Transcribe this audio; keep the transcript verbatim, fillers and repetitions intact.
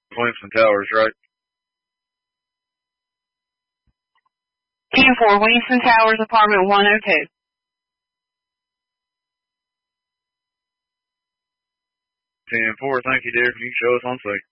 Williamson Towers, right? ten four, Williamson Towers, apartment one oh two. ten four, thank you, dear. You can show us on site.